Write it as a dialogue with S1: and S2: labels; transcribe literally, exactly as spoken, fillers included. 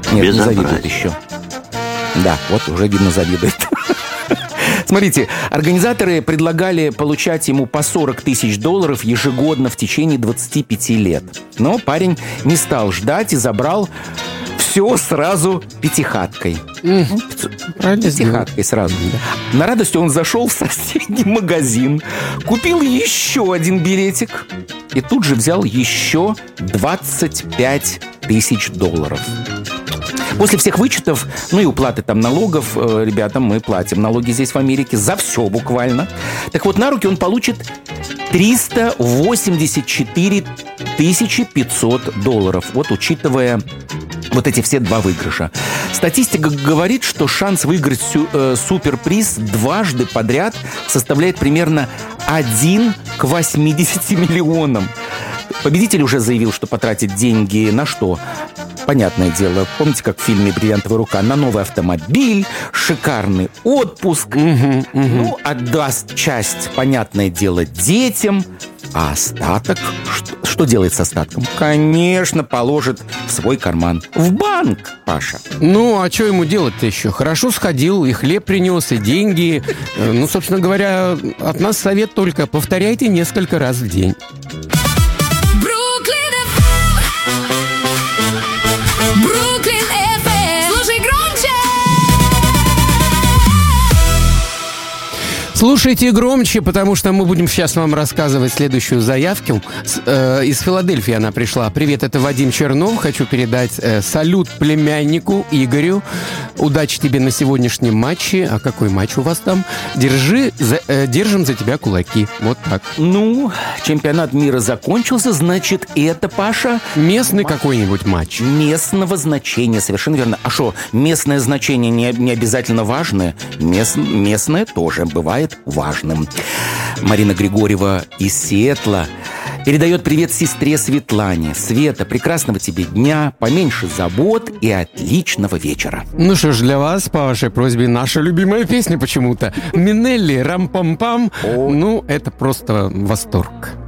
S1: Нет, не завидует еще. Да, вот уже видно завидует. Смотрите, организаторы предлагали получать ему по сорок тысяч долларов ежегодно в течение двадцати пяти лет. Но парень не стал ждать и забрал все сразу пятихаткой. Mm. Пятихаткой сразу. Да. На радость он зашел в соседний магазин, купил еще один билетик и тут же взял еще двадцать пять тысяч долларов. После всех вычетов, ну и уплаты там налогов, э, ребята, мы платим налоги здесь в Америке за все буквально. Так вот, на руки он получит триста восемьдесят четыре тысячи пятьсот долларов. Вот учитывая вот эти все два выигрыша. Статистика говорит, что шанс выиграть су- э, суперприз дважды подряд составляет примерно один к восьмидесяти миллионам. Победитель уже заявил, что потратит деньги на что? Понятное дело, помните, как в фильме «Бриллиантовая рука», на новый автомобиль, шикарный отпуск. Угу, угу. Ну, отдаст часть, понятное дело, детям. А остаток? Что, что делает с остатком? Конечно, положит в свой карман. В банк, Паша.
S2: Ну, а что ему делать-то еще? Хорошо сходил, и хлеб принес, и деньги. Ну, собственно говоря, от нас совет только: повторяйте несколько раз в день. Слушайте громче, потому что мы будем сейчас вам рассказывать следующую заявку. С, э, из Филадельфии она пришла. Привет, это Вадим Чернов. Хочу передать э, салют племяннику Игорю. Удачи тебе на сегодняшнем матче. А какой матч у вас там? Держи, за, э, держим за тебя кулаки. Вот так.
S1: Ну, чемпионат мира закончился, значит, это, Паша...
S2: Местный матч. Какой-нибудь матч.
S1: Местного значения, совершенно верно. А что, местное значение не, не обязательно важное? Мест, местное тоже бывает важным. Марина Григорьева из Сиэтла передает привет сестре Светлане. Света, прекрасного тебе дня, поменьше забот и отличного вечера.
S2: Ну что ж, для вас, по вашей просьбе, наша любимая песня почему-то. Минелли, рам-пам-пам. Ну, это просто восторг.